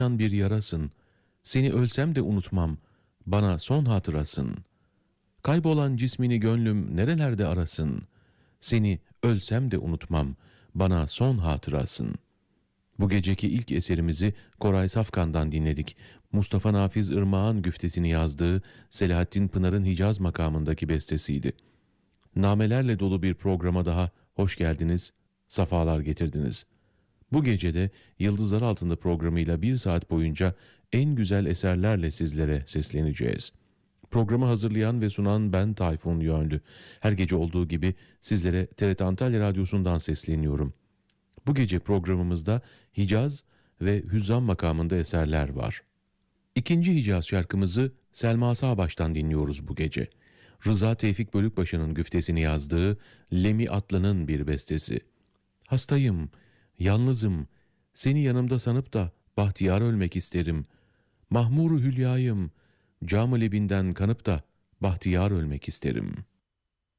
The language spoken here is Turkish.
bir yarasın. Seni ölsem de unutmam, bana son hatırasın. Kaybolan cismini gönlüm nerelerde arasın. Seni ölsem de unutmam, bana son hatırasın. Bu geceki ilk eserimizi Koray Safkan'dan dinledik. Mustafa Nafiz Irmak'ın güftesini yazdığı Selahattin Pınar'ın Hicaz makamındaki bestesiydi. Namelerle dolu bir programa daha hoş geldiniz, safalar getirdiniz. Bu gecede Yıldızlar Altında programıyla 1 saat boyunca en güzel eserlerle sizlere sesleneceğiz. Programı hazırlayan ve sunan ben Tayfun Yönlü. Her gece olduğu gibi sizlere TRT Antalya Radyosu'ndan sesleniyorum. Bu gece programımızda Hicaz ve Hüzzam makamında eserler var. İkinci Hicaz şarkımızı Selma Sağbaş'tan dinliyoruz bu gece. Rıza Tevfik Bölükbaşı'nın güftesini yazdığı Lemi Atlı'nın bir bestesi. Hastayım, yalnızım, seni yanımda sanıp da bahtiyar ölmek isterim. Mahmuru hülyayım, cam-ı lebinden kanıp da bahtiyar ölmek isterim.''